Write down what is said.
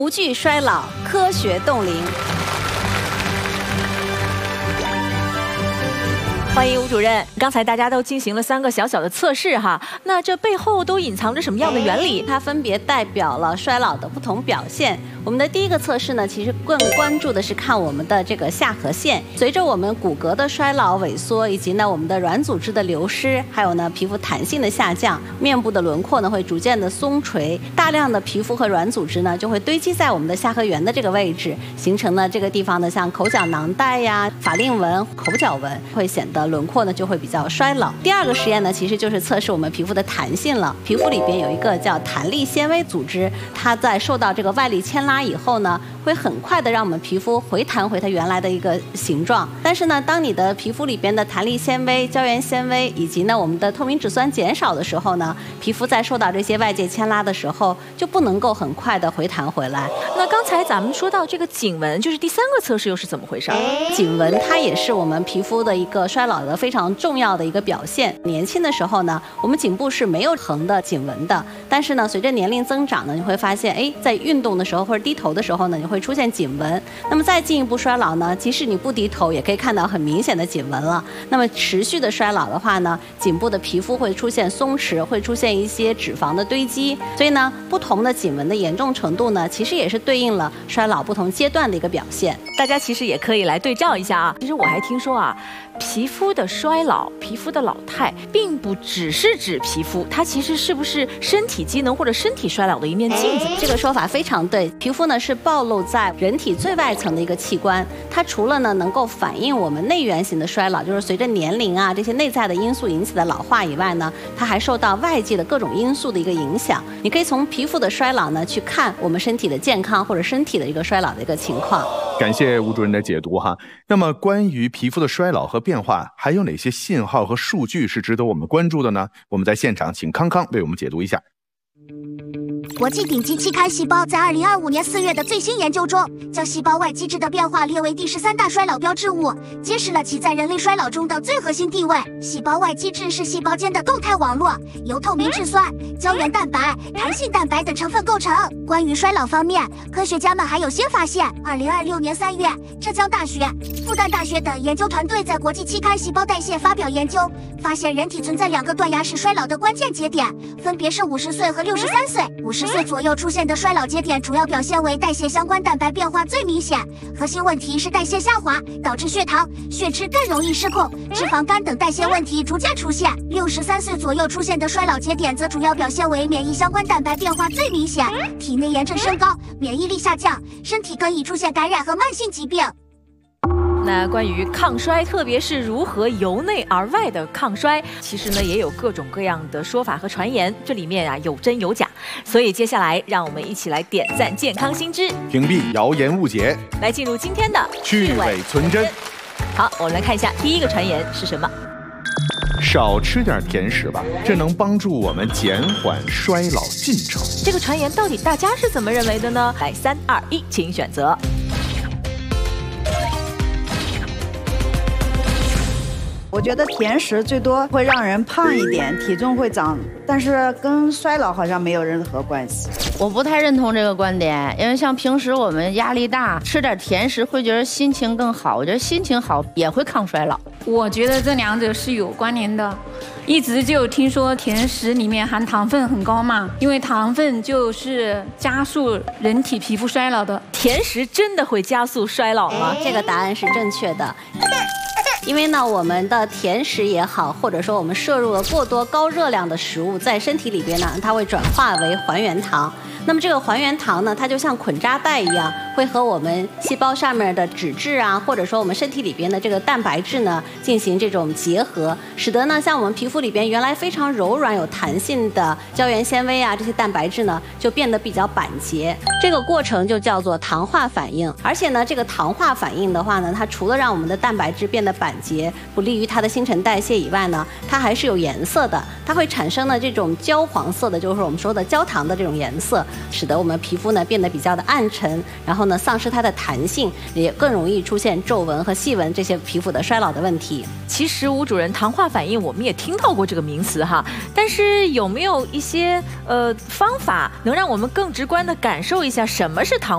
无惧衰老，科学冻龄。 欢迎吴主任。刚才大家都进行了3个小小的测试哈，那这背后都隐藏着什么样的原理？ 它分别代表了衰老的不同表现。我们的第一个测试呢，其实更关注的是看我们的这个下颌线，随着我们骨骼的衰老萎缩，以及呢我们的软组织的流失，还有呢皮肤弹性的下降，面部的轮廓呢会逐渐的松垂，大量的皮肤和软组织呢就会堆积在我们的下颌缘的这个位置，形成了这个地方的像口角囊袋呀、法令纹、口角纹，会显得轮廓呢就会比较衰老。第二个实验呢，其实就是测试我们皮肤的弹性了。皮肤里边有一个叫弹力纤维组织，它在受到这个外力牵拉以后呢，会很快的让我们皮肤回弹回它原来的一个形状。但是呢，当你的皮肤里边的弹力纤维、胶原纤维以及呢我们的透明质酸减少的时候呢，皮肤在受到这些外界牵拉的时候，就不能够很快的回弹回来。 那刚才咱们说到这个颈纹，就是第3个测试又是怎么回事？ 颈纹它也是我们皮肤的一个衰老的非常重要的一个表现。年轻的时候呢，我们颈部是没有横的颈纹的，但是呢，随着年龄增长呢，你会发现，在运动的时候或者低头的时候呢，你会出现颈纹。那么再进一步衰老呢，即使你不低头，也可以看到很明显的颈纹了。那么持续的衰老的话呢，颈部的皮肤会出现松弛，会出现一些脂肪的堆积。所以呢，不同的颈纹的严重程度呢，其实也是对应了衰老不同阶段的一个表现。 大家其实也可以来对照一下啊。其实我还听说啊，皮肤的衰老、皮肤的老态，并不只是指皮肤，它其实是不是身体机能或者身体衰老的一面镜子？ 这个说法非常对。皮肤呢是暴露在人体最外层的一个器官，它除了呢能够反映我们内源型的衰老，就是随着年龄啊这些内在的因素引起的老化以外呢，它还受到外界的各种因素的一个影响。你可以从皮肤的衰老呢去看我们身体的健康或者身体的一个衰老的一个情况。 感谢吴主任的解读哈。那么关于皮肤的衰老和变化，还有哪些信号和数据是值得我们关注的呢？我们在现场请康康为我们解读一下。 国际顶级期刊《细胞》在2025年4月的最新研究中，将细胞外基质的变化列为第13大衰老标志物，揭示了其在人类衰老中的最核心地位。细胞外基质是细胞间的动态网络，由透明质酸、胶原蛋白、弹性蛋白等成分构成。关于衰老方面，科学家们还有新发现。2026年3月，浙江大学、复旦大学等研究团队在国际期刊《细胞代谢》发表研究，发现人体存在2个断崖式衰老的关键节点，分别是50岁和63岁。50岁左右出现的衰老节点主要表现为代谢相关蛋白变化最明显，核心问题是代谢下滑，导致血糖、血脂更容易失控，脂肪肝等代谢问题逐渐出现。63岁左右出现的衰老节点则主要表现为免疫相关蛋白变化最明显，体内炎症升高，免疫力下降，身体更易出现感染和慢性疾病。 那关于抗衰，特别是如何由内而外的抗衰，其实呢也有各种各样的说法和传言，这里面啊有真有假。所以接下来让我们一起来点赞健康新知， 屏蔽谣言误解， 来进入今天的去伪存真。 好，我们来看一下第一个传言是什么。 少吃点甜食吧，这能帮助我们减缓衰老进程。 这个传言到底大家是怎么认为的呢？来，3、2、1，请选择。 我觉得甜食最多会让人胖一点，体重会长，但是跟衰老好像没有任何关系。 我不太认同这个观点，因为像平时我们压力大，吃点甜食会觉得心情更好，我觉得心情好也会抗衰老。 我觉得这2者是有关联的，一直就听说甜食里面含糖分很高嘛，因为糖分就是加速人体皮肤衰老的。 甜食真的会加速衰老吗？ 这个答案是正确的。因为呢，我们的甜食也好，或者说我们摄入了过多高热量的食物，在身体里边呢，它会转化为还原糖。那么这个还原糖呢，它就像捆扎带一样，会和我们细胞上面的脂质啊，或者说我们身体里边的这个蛋白质呢，进行这种结合，使得呢，像我们皮肤里边原来非常柔软有弹性的胶原纤维啊，这些蛋白质呢，就变得比较板结。这个过程就叫做糖化反应。而且呢，这个糖化反应的话呢，它除了让我们的蛋白质变得板结，不利于它的新陈代谢以外呢，它还是有颜色的，它会产生的这种焦黄色的，就是我们说的焦糖的这种颜色。使得我们皮肤呢变得比较的暗沉，然后呢丧失它的弹性，也更容易出现皱纹和细纹这些皮肤的衰老的问题。 其实吴主任，糖化反应我们也听到过这个名词哈，但是有没有一些方法能让我们更直观的感受一下什么是糖